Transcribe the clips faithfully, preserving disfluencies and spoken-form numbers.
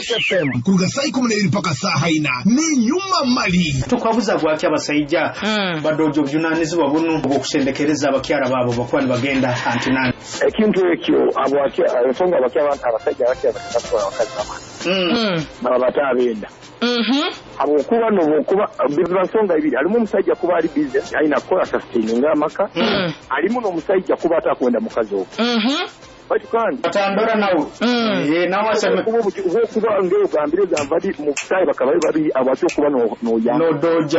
Fresh F M kuruga saa kumi mpaka saa haina ni nyuma mali tukwabuza gwaki abasayija mm. badojo byunanizi babunu bwo kushendekereza abakyara babo bakwani bagenda antinani ekintu ekyo abwaki abasonga abakyara abantu abasayija abakyara bakatwala abakazi bamani mm baba batabenda mhm abo kuba no kuba bizasonga ibiri alimu musajja kuba ali business aina kola sustaining amaka mm. alimu no musajja kuba atakwenda mukazi oku mhm bati kandi batandora nawo eh nawo asema kuba kuba ngero gambire zambadi mu kutaye bakabaye babi abacyo kuba no no ya no doja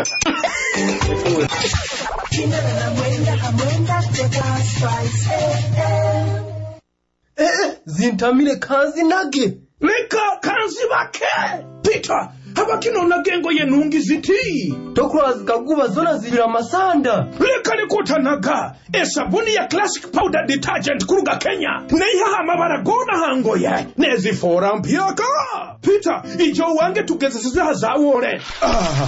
eh zintamire kanzi nage leka kanzi bake Peter habakino nagengo yenungi ziti tokwazi kaguba zona zibira masanda leka likotanaga esabuni ya classic powder detergent kuruga Kenya neiha amabara gona hango ye nezifora mpyaka Peter ijo wange tugezesize hazawore ah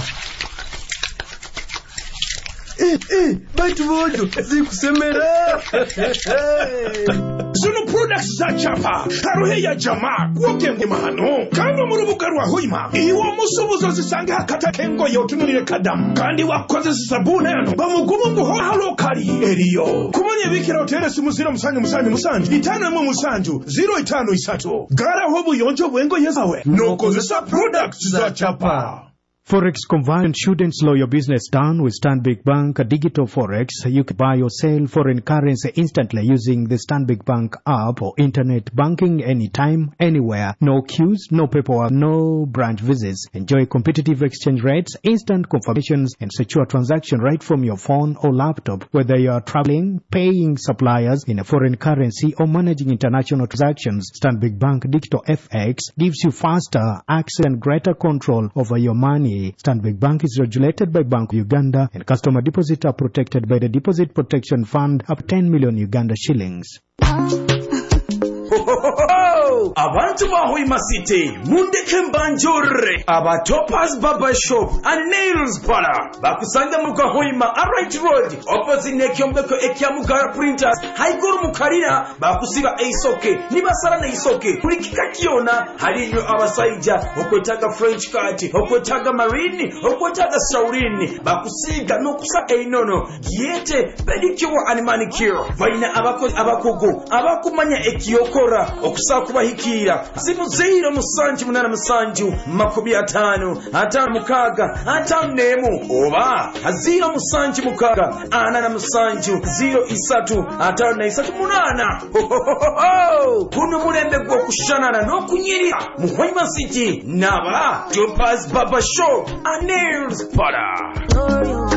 eh eh baitu bojo zikusemera Zino products za chapa haruhe ya jamaa kuoke mdimano kama murubuga rwa hoima iwa musubuzo zisange hakata kengo yotunurire kadamu kandi wakoze zisabune yano bamugumu nguho halokali eriyo kumonye bikira hotere simuzira musanju musanju musanju itano emu musanju zero itano isatu gara hobu yonjo wengo yezawe noko zisa products za chapa. Forex conversion shouldn't slow your business down with Stanbic Bank Digital Forex. You can buy or sell foreign currency instantly using the Stanbic Bank app or internet banking anytime, anywhere. No queues, no paperwork, no branch visits. Enjoy competitive exchange rates, instant confirmations, and secure transaction right from your phone or laptop. Whether you are traveling, paying suppliers in a foreign currency, or managing international transactions, Stanbic Bank Digital F X gives you faster access and greater control over your money. Stanbic Bank is regulated by Bank of Uganda, and customer deposits are protected by the Deposit Protection Fund up to ten million Uganda shillings. Abantu ba Hoima City mundeke mbanjure aba Topaz Barber Shop and Nails Parlor bakusanga muka Hoima Alright Road opposite nekyombeko ekyamugara printers haiguru mukarira bakusiba eisoke nibasara na isoke kuri kikakiona harinyo abasayija okwetaga French cut okwetaga marine okwetaga saurini bakusiga no kusa einono yete pedicure and manicure baina abakozi abakogo abakumanya ekiyokora okusa kubahikira simu zero musanju munana musanju makumi atano atano mukaga atano nemu oba zero musanju mukaga anana musanju zero isatu atano na isatu munana kuno mulembe gwo kushanana no kunyirira mu Hoima City naba Topaz Barber Shop and Nails Parlor.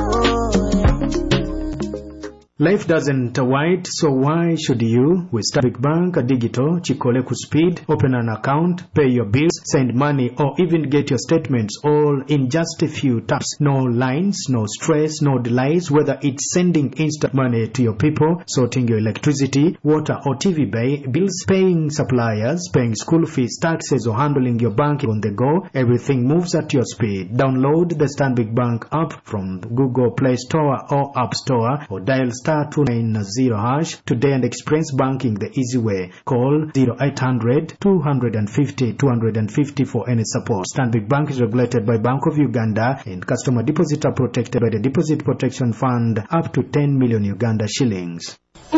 Life doesn't wait, so why should you? With Stanbic Bank Digital, Chikole ku speed, open an account, pay your bills, send money, or even get your statements all in just a few taps. No lines, no stress, no delays, whether it's sending instant money to your people, sorting your electricity, water or T V bills, paying suppliers, paying school fees, taxes, or handling your banking on the go. Everything moves at your speed. Download the Stanbic Bank app from Google Play Store or App Store, or dial star two nine zero hash today and experience banking the easy way. Call zero eight hundred two fifty two fifty for any support. Stanbic Bank is regulated by Bank of Uganda, and customer deposits are protected by the Deposit Protection Fund up to ten million Uganda shillings.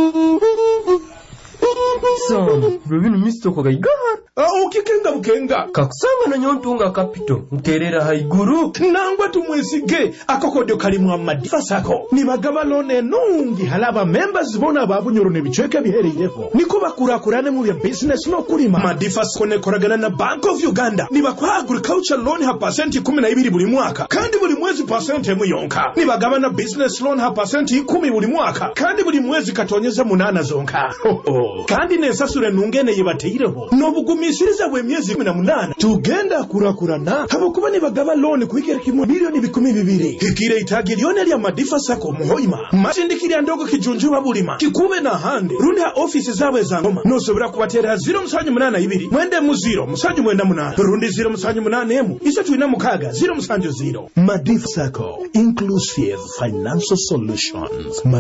So, Rubinu misto kwa gaigar. Ah, ukikenga bukenga. Kakusanga na nyontunga kapito. Mterera haiguru. Nangwa tumwesige. Akokodyo kalimu amadifa sako. Ni magabalone nungi halaba members bona babu nyorone bichweke bihereyeko. Niko bakura kurane mu ya business no kurima. Madifa skone koragana na Bank of Uganda. Ni bakwa agriculture loan ha percent kumi na ibiri buri mwaka. Kandi buri mwezi percent muyonka. Ni bagabana business loan ha percent kumi buri mwaka. Kandi buri mwezi katonyeza munana zonka. Kandi nesasure nungene yibateyireho. Nobugumisiriza bwe myezi kumi na munana. Tugenda kurakurana. Habukuba ni bagaba loan kuigera kimu milioni bikumi bibiri. Kikire itagi lyone lya Madifa Sako mu Hoima. Mashindikiri ndogo kijunjuba bulima. Kikube na hande. Rundi ha office zawe za ngoma. Nosobera kubatera zero musanju munana ibiri. Mwende mu zero musanju mwenda munana. Rundi zero musanju munana emu. Isatu ina mukaga zero musanju zero. Madifa Sako, inclusive financial solutions.